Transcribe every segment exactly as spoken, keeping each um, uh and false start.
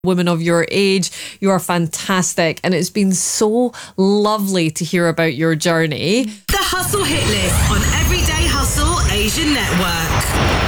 women of your age. You are fantastic, and it's been so lovely to hear about your journey. The Hustle Hit List on Everyday Hustle Asian Network.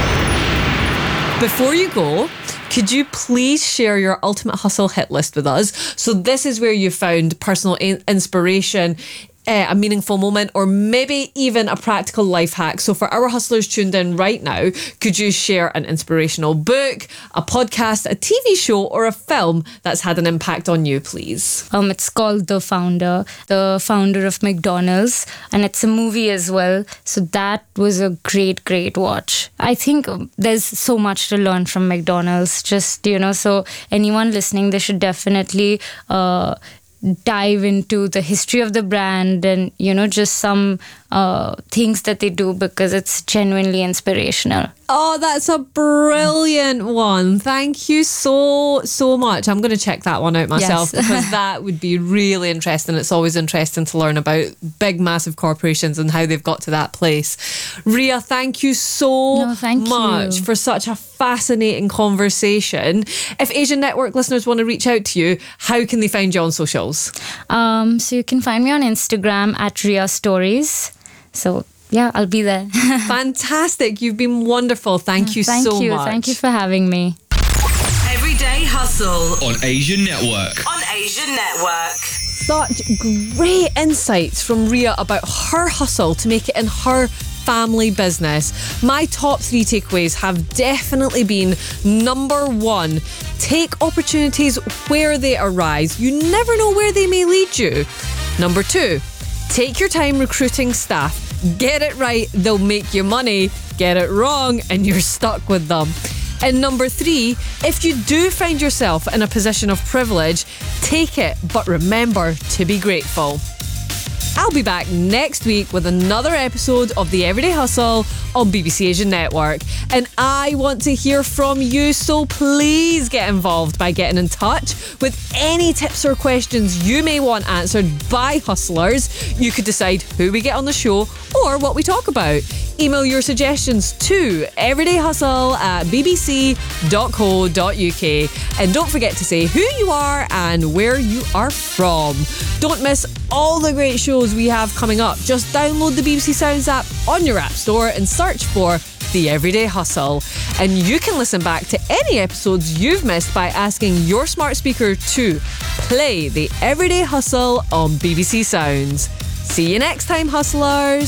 Before you go, could you please share your ultimate hustle hit list with us? So this is where you found personal in- inspiration, Uh, a meaningful moment, or maybe even a practical life hack. So for our hustlers tuned in right now, could you share an inspirational book, a podcast, a T V show, or a film that's had an impact on you, please? Um, it's called The Founder, the founder of McDonald's, and it's a movie as well. So that was a great, great watch. I think there's so much to learn from McDonald's. Just, you know, so anyone listening, they should definitely uh, dive into the history of the brand and, you know, just some uh, things that they do, because it's genuinely inspirational. Oh, that's a brilliant one. Thank you so, so much. I'm going to check that one out myself yes. because that would be really interesting. It's always interesting to learn about big, massive corporations and how they've got to that place. Ria, thank you so no, thank much you. for such a fascinating conversation. If Asian Network listeners want to reach out to you, how can they find you on socials? Um, so you can find me on Instagram at Ria Stories. So yeah, I'll be there. Fantastic. You've been wonderful. Thank you Thank so you. much. Thank you for having me. Everyday Hustle on Asian Network. On Asian Network. Such great insights from Ria about her hustle to make it in her family business. My top three takeaways have definitely been: number one, take opportunities where they arise. You never know where they may lead you. Number two, take your time recruiting staff. Get it right, they'll make you money. Get it wrong, and you're stuck with them. And number three, if you do find yourself in a position of privilege, take it, but remember to be grateful. I'll be back next week with another episode of The Everyday Hustle on B B C Asian Network. And I want to hear from you, so please get involved by getting in touch with any tips or questions you may want answered by hustlers. You could decide who we get on the show or what we talk about. Email your suggestions to everydayhustle at b b c dot co dot u k. And don't forget to say who you are and where you are from. Don't miss all the great shows we have coming up. Just download the B B C Sounds app on your app store and search for The Everyday Hustle. And you can listen back to any episodes you've missed by asking your smart speaker to play The Everyday Hustle on B B C Sounds. See you next time, hustlers.